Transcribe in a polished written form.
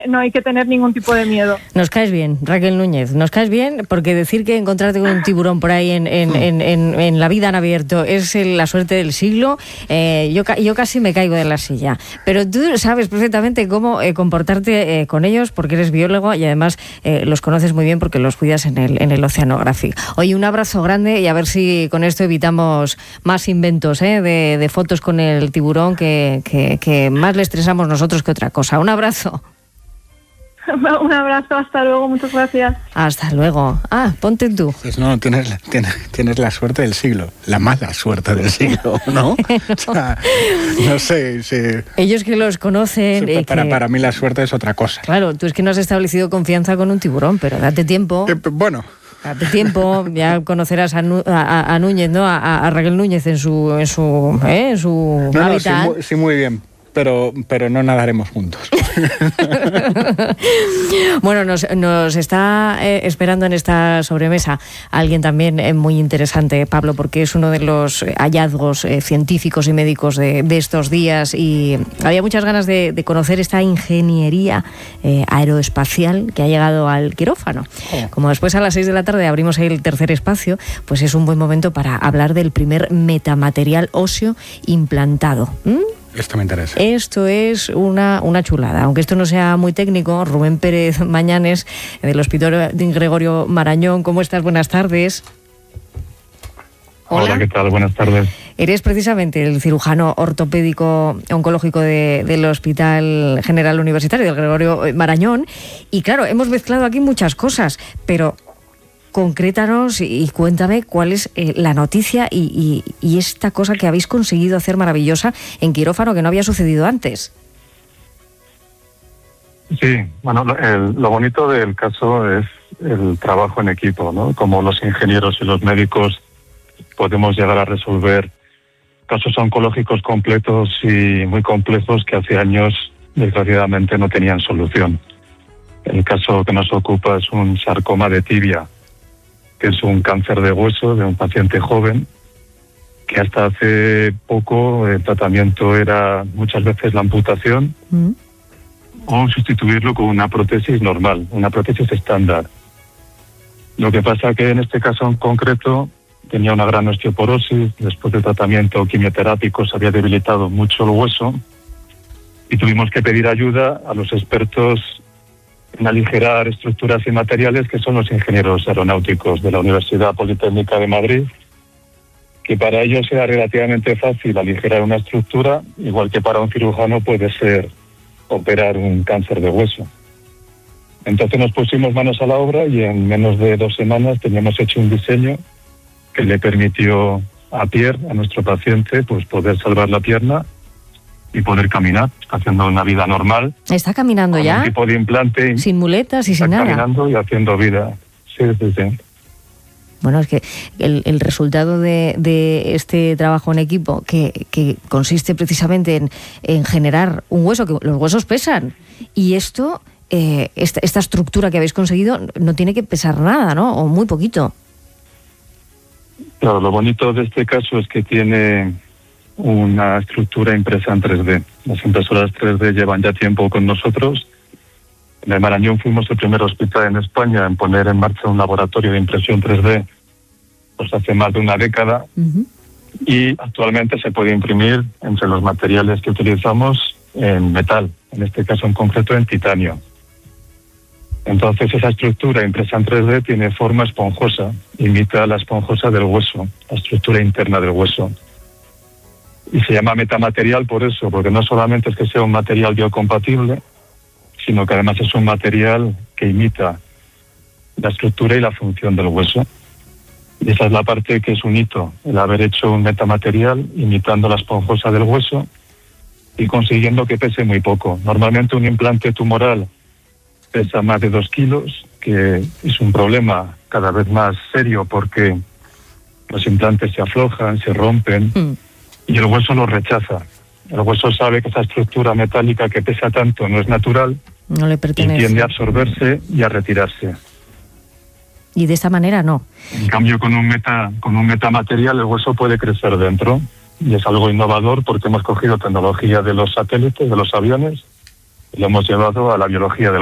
no hay que tener ningún tipo de miedo. Nos caes bien, Raquel Núñez, nos caes bien, porque decir que encontrarte con un tiburón por ahí en la vida en abierto es la suerte del siglo. Yo casi me caigo de la silla. Pero tú sabes perfectamente cómo comportarte con ellos, porque eres biólogo y además los conoces muy bien porque los cuidas en el Oceanographic. Oye, un abrazo grande y a ver si con esto evitamos más inventos de fotos con el tiburón que más le estresamos nosotros que otra cosa. Un abrazo. Un abrazo, hasta luego, muchas gracias. Hasta luego. Ponte tú. Pues no, tienes la suerte del siglo, la mala suerte del siglo, ¿no? O sea, no sé si... Ellos que los conocen... Sí, para mí la suerte es otra cosa. Claro, tú es que no has establecido confianza con un tiburón, pero date tiempo. Bueno... Date tiempo, ya conocerás a Núñez, ¿no? A Raquel Núñez en su hábitat. Sí, muy bien. Pero no nadaremos juntos. Bueno, nos está esperando en esta sobremesa alguien también muy interesante, Pablo, porque es uno de los hallazgos científicos y médicos de estos días, y había muchas ganas de conocer esta ingeniería aeroespacial que ha llegado al quirófano. Como después a las 6 de la tarde abrimos ahí el tercer espacio, pues es un buen momento para hablar del primer metamaterial óseo implantado. Esto me interesa. Esto es una chulada. Aunque esto no sea muy técnico, Rubén Pérez Mañanes, del Hospital Gregorio Marañón. ¿Cómo estás? Buenas tardes. Hola, ¿qué tal? Buenas tardes. Eres precisamente el cirujano ortopédico oncológico del Hospital General Universitario del Gregorio Marañón. Y claro, hemos mezclado aquí muchas cosas, pero... concrétanos y cuéntame cuál es la noticia y esta cosa que habéis conseguido hacer maravillosa en quirófano que no había sucedido antes. Sí, bueno, lo bonito del caso es el trabajo en equipo, ¿no? Como los ingenieros y los médicos podemos llegar a resolver casos oncológicos completos y muy complejos que hace años desgraciadamente no tenían solución. El caso que nos ocupa es un sarcoma de tibia, que es un cáncer de hueso de un paciente joven, que hasta hace poco el tratamiento era muchas veces la amputación o sustituirlo con una prótesis normal, una prótesis estándar. Lo que pasa que en este caso en concreto tenía una gran osteoporosis, después del tratamiento quimioterápico se había debilitado mucho el hueso y tuvimos que pedir ayuda a los expertos en aligerar estructuras y materiales, que son los ingenieros aeronáuticos de la Universidad Politécnica de Madrid, que para ellos era relativamente fácil aligerar una estructura, igual que para un cirujano puede ser operar un cáncer de hueso. Entonces nos pusimos manos a la obra y en menos de 2 semanas teníamos hecho un diseño que le permitió a Pierre, a nuestro paciente, pues poder salvar la pierna y poder caminar. Está haciendo una vida normal. ¿Está caminando ya? Un tipo de implante. Sin muletas y sin nada. Está caminando y haciendo vida. Sí. Bueno, es que el resultado de este trabajo en equipo, que consiste precisamente en generar un hueso, que los huesos pesan, y esto, esta estructura que habéis conseguido no tiene que pesar nada, ¿no? O muy poquito. Claro, lo bonito de este caso es que tiene una estructura impresa en 3D. Las impresoras 3D llevan ya tiempo con nosotros. En el Marañón fuimos el primer hospital en España en poner en marcha un laboratorio de impresión 3D pues hace más de una década. Y actualmente se puede imprimir entre los materiales que utilizamos en metal, en este caso en concreto en titanio. Entonces esa estructura impresa en 3D tiene forma esponjosa, imita la esponjosa del hueso, la estructura interna del hueso. Y se llama metamaterial por eso, porque no solamente es que sea un material biocompatible, sino que además es un material que imita la estructura y la función del hueso. Y esa es la parte que es un hito, el haber hecho un metamaterial imitando la esponjosa del hueso y consiguiendo que pese muy poco. Normalmente un implante tumoral pesa más de 2 kilos, que es un problema cada vez más serio porque los implantes se aflojan, se rompen y el hueso lo rechaza. El hueso sabe que esa estructura metálica que pesa tanto no es natural, no le pertenece, y tiende a absorberse y a retirarse. Y de esta manera no. En cambio, con un metamaterial el hueso puede crecer dentro y es algo innovador porque hemos cogido tecnología de los satélites, de los aviones, lo hemos llevado a la biología de